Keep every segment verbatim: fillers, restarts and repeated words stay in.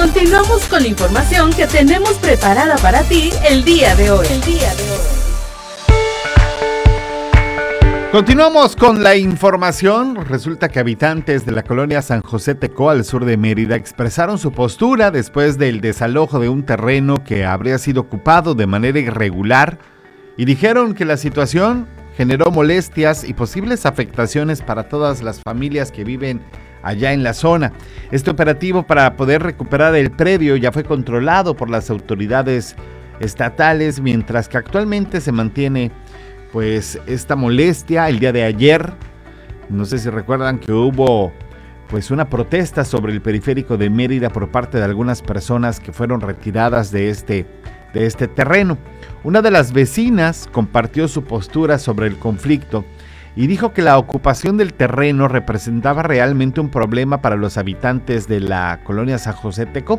Continuamos con la información que tenemos preparada para ti el día de hoy. El día de hoy. Continuamos con la información. Resulta que habitantes de la colonia San José Tecó, al sur de Mérida, expresaron su postura después del desalojo de un terreno que habría sido ocupado de manera irregular y dijeron que la situación generó molestias y posibles afectaciones para todas las familias que viven allá en la zona. Este operativo para poder recuperar el predio ya fue controlado por las autoridades estatales, mientras que actualmente se mantiene pues esta molestia. El día de ayer, no sé si recuerdan que hubo pues una protesta sobre el periférico de Mérida por parte de algunas personas que fueron retiradas de este, de este terreno. Una de las vecinas compartió su postura sobre el conflicto y dijo que la ocupación del terreno representaba realmente un problema para los habitantes de la colonia San José Tecó.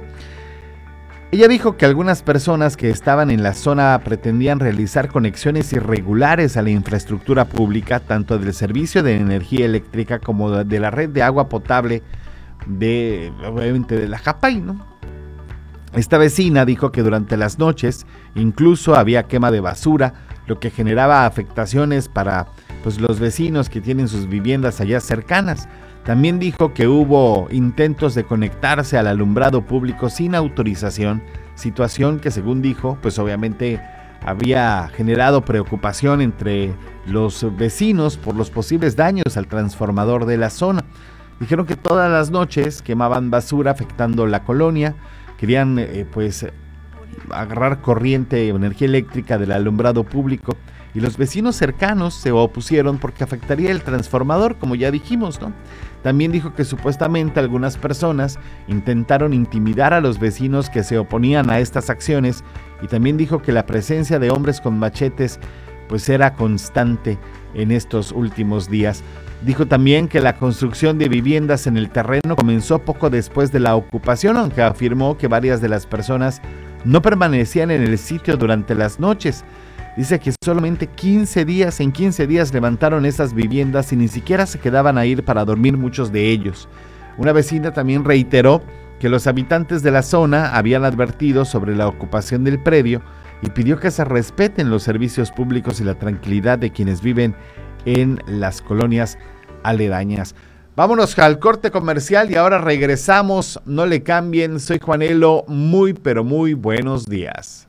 Ella dijo que algunas personas que estaban en la zona pretendían realizar conexiones irregulares a la infraestructura pública, tanto del servicio de energía eléctrica como de la red de agua potable de, obviamente, de la Japay, ¿no? Esta vecina dijo que durante las noches incluso había quema de basura, lo que generaba afectaciones para pues, los vecinos que tienen sus viviendas allá cercanas. También dijo que hubo intentos de conectarse al alumbrado público sin autorización, situación que, según dijo, pues obviamente había generado preocupación entre los vecinos por los posibles daños al transformador de la zona. Dijeron que todas las noches quemaban basura afectando la colonia, querían eh, pues agarrar corriente o energía eléctrica del alumbrado público, y los vecinos cercanos se opusieron porque afectaría el transformador, como ya dijimos, ¿no? También dijo que supuestamente algunas personas intentaron intimidar a los vecinos que se oponían a estas acciones, y también dijo que la presencia de hombres con machetes pues era constante en estos últimos días. Dijo también que la construcción de viviendas en el terreno comenzó poco después de la ocupación, aunque afirmó que varias de las personas no permanecían en el sitio durante las noches. Dice que solamente quince días, en quince días levantaron esas viviendas y ni siquiera se quedaban a ir para dormir muchos de ellos. Una vecina también reiteró que los habitantes de la zona habían advertido sobre la ocupación del predio y pidió que se respeten los servicios públicos y la tranquilidad de quienes viven en las colonias aledañas. Vámonos al corte comercial y ahora regresamos. No le cambien, soy Juanelo. Muy pero muy buenos días.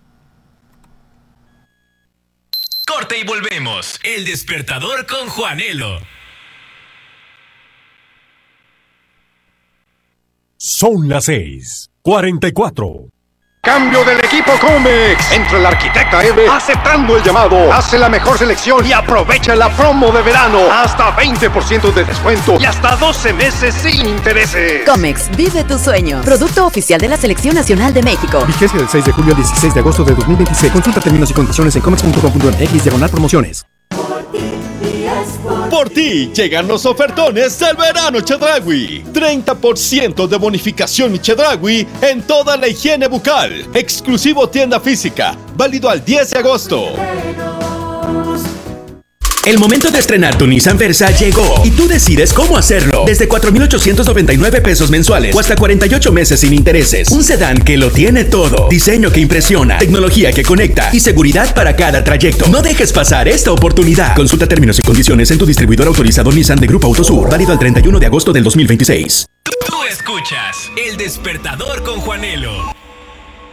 Corte y volvemos. El despertador con Juanelo. Son las seis cuarenta y cuatro. Cambio del equipo Comex. Entra el arquitecta Eve aceptando el llamado. Hace la mejor selección y aprovecha la promo de verano. Hasta veinte por ciento de descuento y hasta doce meses sin intereses. Comex, vive tu sueño. Producto oficial de la Selección Nacional de México. Vigencia del seis de julio al dieciséis de agosto de dos mil veintiséis. Consulta términos y condiciones en comex punto com punto m x diagonal promociones. Por ti llegan los ofertones del verano Chedraui. treinta por ciento de bonificación Chedraui en toda la higiene bucal. Exclusivo tienda física. Válido al diez de agosto. El momento de estrenar tu Nissan Versa llegó y tú decides cómo hacerlo. Desde cuatro mil ochocientos noventa y nueve pesos mensuales o hasta cuarenta y ocho meses sin intereses. Un sedán que lo tiene todo. Diseño que impresiona, tecnología que conecta y seguridad para cada trayecto. No dejes pasar esta oportunidad. Consulta términos y condiciones en tu distribuidor autorizado Nissan de Grupo Autosur. Válido al treinta y uno de agosto del dos mil veintiséis. Tú escuchas El Despertador con Juanelo.